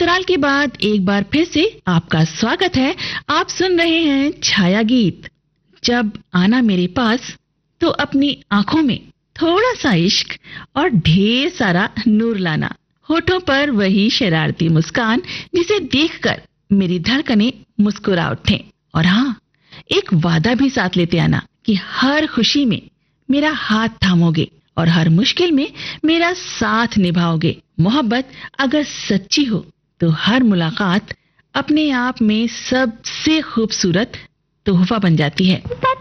अंतराल के बाद एक बार फिर से आपका स्वागत है। आप सुन रहे हैं छाया गीत। जब आना मेरे पास तो अपनी आंखों में थोड़ा सा इश्क और ढेर सारा नूर लाना। होठों पर वही शरारती मुस्कान जिसे देखकर मेरी धड़कनें मुस्कुरा उठें। और हाँ, एक वादा भी साथ लेते आना कि हर खुशी में मेरा हाथ थामोगे और हर मुश्किल में मेरा साथ निभाओगे। मोहब्बत अगर सच्ची हो तो हर मुलाकात अपने आप में सबसे खूबसूरत तोहफा बन जाती है।